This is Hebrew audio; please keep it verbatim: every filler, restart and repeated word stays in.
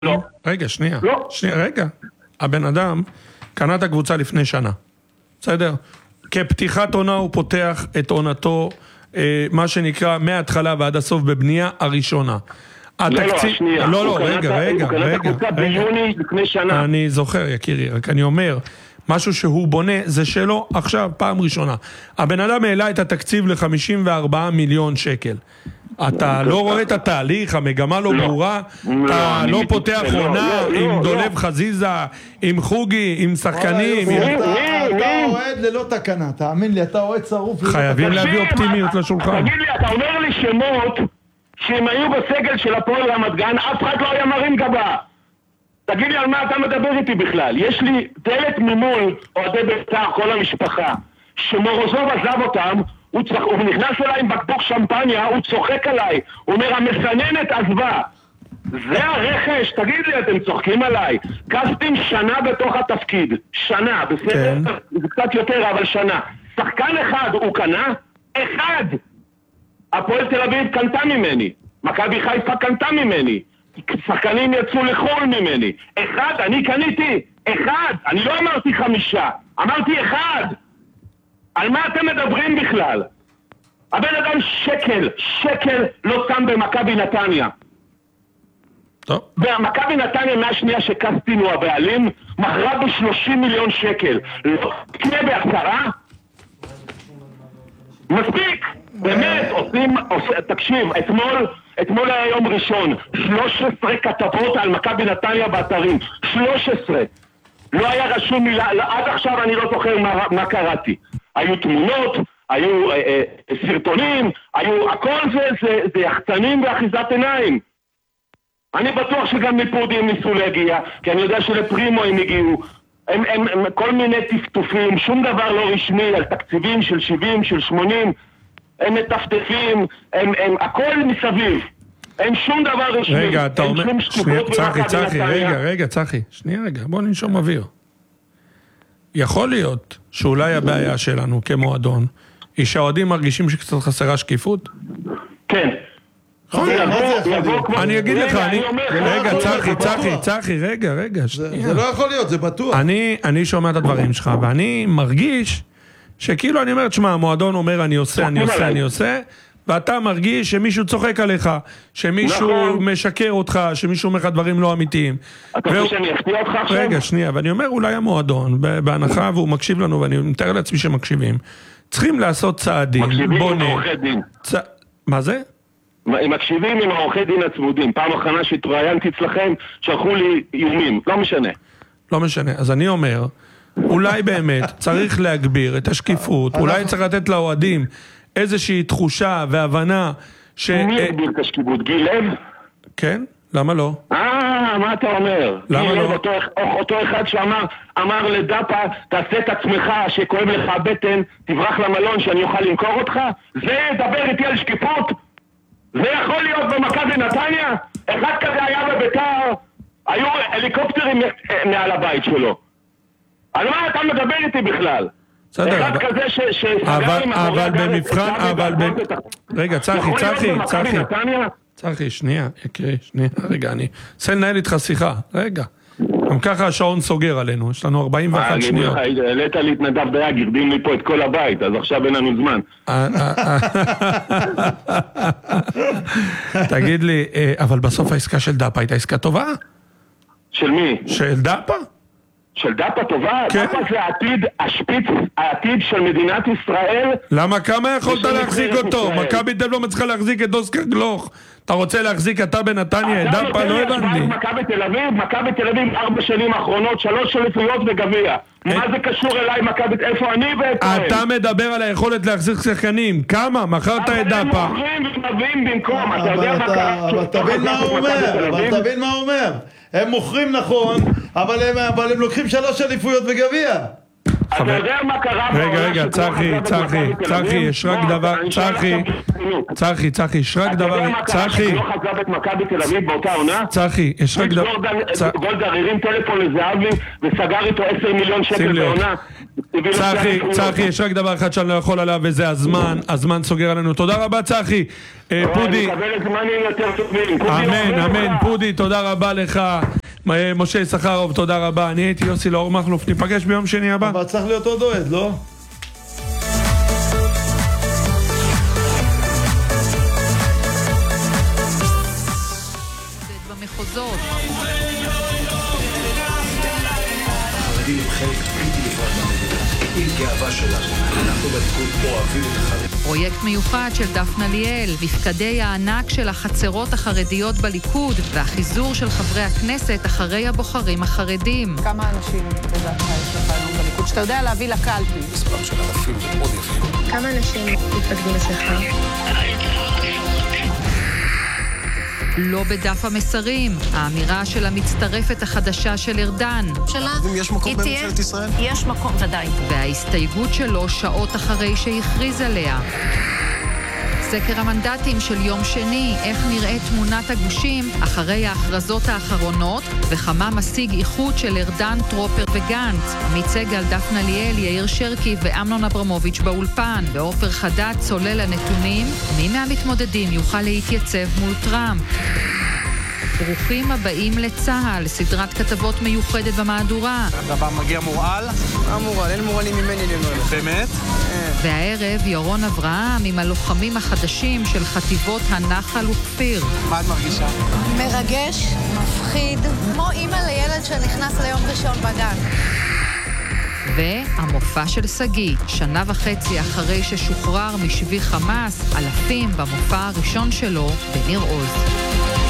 לא. רגע, שנייה. לא. שנייה, רגע. הבן אדם קנה את הקבוצה לפני שנה. בסדר? כפתיחת עונה הוא פותח את עונתו, אה, מה שנקרא, מההתחלה ועד הסוף בבנייה הראשונה. התקציב... לא, לא, השנייה. לא, לא, רגע, רגע, הוא קנה את הקבוצה ביוני לפני שנה. אני זוכר, יקירי, רק אני אומר, משהו שהוא בונה, זה שלו עכשיו, פעם ראשונה. הבן אדם העלה את התקציב ל-חמישים וארבעה מיליון שקל. אתה לא רואה את התהליך, המגמה לא ברורה, אתה לא פותח עונה עם דולב חזיזה, עם חוגי, עם שחקנים. אתה אוהד ללא תקנה, תאמין לי, אתה אוהד שרוף. חייבים להביא אופטימיות לשולחן. תגיד לי, אתה אומר לי שמות שהם היו בסגל של הפועל רמת גן, אף אחד לא היה מרים גבה. תגיד לי על מה אתה מדבר איתי בכלל. יש לי דלת ממול, אוהדי בית"ר, כל המשפחה, שמורוזוב עזב אותם, הוא, צח... הוא נכנס אליי עם בקבוק שמפניה, הוא צוחק עליי, הוא אומר, המסננת עזבה. זה הרכש, תגיד לי, אתם צוחקים עליי. קסטין שנה בתוך התפקיד, שנה, בסדר? כן. זה קצת יותר, אבל שנה. שחקן אחד הוא קנה? אחד! הפועל תל אביב קנתה ממני, מכבי חיפה קנתה ממני, שחקנים יצאו לחול ממני. אחד, אני קניתי, אחד, אני לא אמרתי חמישה, אמרתי אחד. על מה אתם מדברים בכלל? הבן אדם שקל, שקל לא שם במכבי נתניה. טוב. והמכבי נתניה מהשנייה שקסטין הוא הבעלים, מכרה ב-שלושים מיליון שקל. לא תקנה בעשרה? מספיק! באמת, עושים, תקשיב, אתמול, אתמול היה יום ראשון, שלוש עשרה כתבות על מכבי נתניה באתרים, שלוש עשרה. לא היה רשום מילה, עד עכשיו אני לא זוכר מה, מה קראתי. היו תמונות, היו אה, אה, סרטונים, היו, הכל זה, זה, זה יחצנים ואחיזת עיניים. אני בטוח שגם מפודים ניסו להגיע, כי אני יודע שלפרימו הם הגיעו. הם, הם, הם כל מיני טפטופים, שום דבר לא רשמי על תקציבים של שבעים, של שמונים. הם מטפטפים, הם, הם, הכל מסביב. אין שום דבר רשמי. רגע, אתה אומר, שנייה, צחי, צחי, רגע, רגע, צחי, שנייה רגע, בוא ננשום אוויר. יכול להיות שאולי הבעיה שלנו כמועדון היא שהאוהדים מרגישים שקצת חסרה שקיפות? כן. אני אגיד לך, רגע, צחי, צחי, צחי, רגע, רגע. זה לא יכול להיות, זה בטוח. אני שומע את הדברים שלך, ואני מרגיש שכאילו אני אומר, תשמע, המועדון אומר אני עושה, אני עושה, אני עושה, ואתה מרגיש שמישהו צוחק עליך, שמישהו משקר אותך, שמישהו אומר לך דברים לא אמיתיים. אתה חושב שאני אפתיע אותך עכשיו? רגע, שנייה, ואני אומר אולי המועדון, בהנחה והוא מקשיב לנו, ואני מתאר לעצמי שמקשיבים, צריכים לעשות צעדים, מקשיבים עם העורכי דין. מה זה? הם מקשיבים עם העורכי דין הצמודים. פעם אחרונה שהתראיינתי אצלכם, שלחו לי איומים, לא משנה. לא משנה, אז אני אומר, אולי באמת צריך להגביר את השקיפות, אולי צריך לתת לאוהדים איזושהי תחושה והבנה ש... מי יגביר את השקיפות? גיל לב? כן? למה לא? אה, מה אתה אומר? למה לא? אותו, אותו אחד שאמר, אמר לדאפה, תעשה את עצמך שכואב לך הבטן, תברח למלון שאני אוכל למכור אותך? זה ידבר איתי על שקיפות? זה יכול להיות במכבי נתניה? אחד כזה היה בביתר, היו הליקופטרים מעל הבית שלו. על מה אתה מדבר איתי בכלל? אחד כזה שסגר עם אבל במבחן, אבל רגע, צחי, צחי, צחי צחי, שנייה, יקרי, שנייה, רגע, אני אנסה לנהל איתך שיחה, רגע, גם ככה השעון סוגר עלינו, יש לנו ארבעים ואחת שניות. העלית להתנדב דייג, גרדים לי פה את כל הבית, אז עכשיו אין לנו זמן. תגיד לי, אבל בסוף העסקה של דאפה הייתה עסקה טובה? של מי? של דאפה? של דאפה טובה? דאפה זה העתיד, השפיץ, העתיד של מדינת ישראל. למה? כמה יכולת להחזיק אותו? מכבי תל אביב לא מצליחה להחזיק את אוסקר גלוך. אתה רוצה להחזיק אתה בנתניה, את דאפה? לא הבנתי. מכבי תל אביב, מכבי תל אביב ארבע שנים האחרונות, שלוש אליפויות וגביע. מה זה קשור אליי מכבי? איפה אני ואיפה? אתה מדבר על היכולת להחזיק שחקנים. כמה? מכרת את דאפה. אבל הם מוכרים ומביאים במקום. אתה יודע מה קרה? אבל תבין מה הוא אומר. אבל תבין מה הוא אומר. הם מוכרים נכון, אבל הם, אבל הם לוקחים שלוש אליפויות וגביע. אתה יודע מה קרה? רגע, רגע, צחי, צחי, צחי, יש רק דבר, צחי, צחי, צחי, יש רק דבר, צחי. אתה לא חזב את מכבי תל אביב באותה עונה? צחי, יש רק דבר. גולדה הרים טלפון לזהבי וסגר איתו עשרה מיליון שקל בעונה. צחי, צחי, יש רק דבר אחד שאני לא יכול עליו וזה הזמן, הזמן סוגר עלינו. תודה רבה צחי. פודי. אמן, אמן, פודי, תודה רבה לך. משה סחרוב, תודה רבה. אני הייתי יוסי לאור מחלוף, ניפגש ביום שני הבא. אבל צריך להיות עוד אוהד, לא? במחוזות. החרדים הם חלק בלתי נפרד מהמדינה. עם גאווה שלנו. אנחנו בליכוד אוהבים את החרדים. פרויקט מיוחד של דפנה ליאל, מפקדי הענק של החצרות החרדיות בליכוד והחיזור של חברי הכנסת אחרי הבוחרים החרדים. כמה אנשים לדעתך יש לך היום בליכוד שאתה יודע להביא לקלפי? מספר של אלפים מאוד יפים. כמה אנשים מתפקדים אצלך? לא בדף המסרים, האמירה של המצטרפת החדשה של ארדן. אם יש מקום בממשלת ישראל? יש מקום, ודאי. וההסתייגות שלו שעות אחרי שהכריז עליה. סקר המנדטים של יום שני, איך נראית תמונת הגושים אחרי ההכרזות האחרונות, וכמה משיג איחוד של ארדן, טרופר וגנץ. עמית סגל, דפנה ליאל, יאיר שרקי ואמנון אברמוביץ' באולפן. באופר חדד צולל הנתונים, מי מהמתמודדים יוכל להתייצב מול טראמפ. ברוכים הבאים לצהל, סדרת כתבות מיוחדת במהדורה. הדבר מגיע מורעל? מה מורעל? אין מורעלים ממני למעלה. באמת? והערב ירון אברהם עם הלוחמים החדשים של חטיבות הנחל וכפיר. מה את מרגישה? מרגש, מפחיד, כמו אימא לילד שנכנס ליום ראשון בגן. והמופע של סגי, שנה וחצי אחרי ששוחרר משבי חמאס, אלפים במופע הראשון שלו בניר עוז.